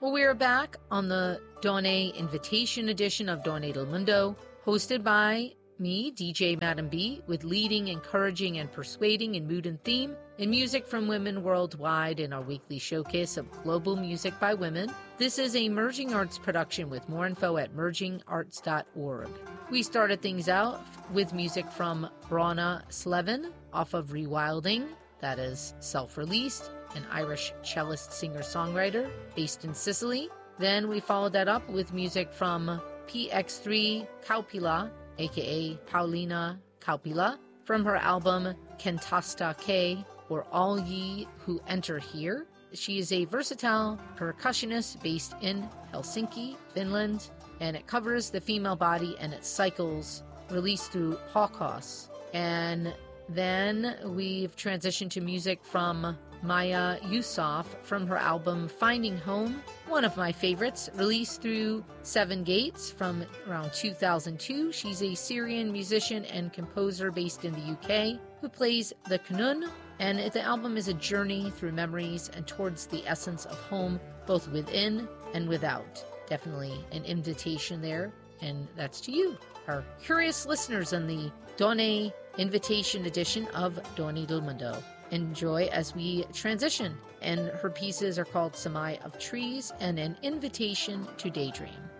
Well, we are back on the Dawn Invitation edition of Dawn del Mundo, hosted by me, DJ Madam B, with leading, encouraging, and persuading in mood and theme, and music from women worldwide in our weekly showcase of global music by women. This is a Merging Arts production with more info at mergingarts.org. We started things out with music from Brana Slevin off of Rewilding, that is self-released, an Irish cellist singer-songwriter based in Sicily. Then we followed that up with music from PX3 Kaupila, aka Paulina Kaupila, from her album Kentasta K, or All Ye Who Enter Here. She is a versatile percussionist based in Helsinki, Finland, and it covers the female body and its cycles, released through Hawkhouse. And then we've transitioned to music from Maya Yusuf from her album Finding Home, one of my favorites, released through Seven Gates from around 2002. She's a Syrian musician and composer based in the UK who plays the kanun, and the album is a journey through memories and towards the essence of home, both within and without. Definitely an invitation there, and that's to you, our curious listeners, on the Dawn Invitation edition of Dawn del Mundo. Enjoy as we transition, and her pieces are called Samai of Trees and An Invitation to Daydream.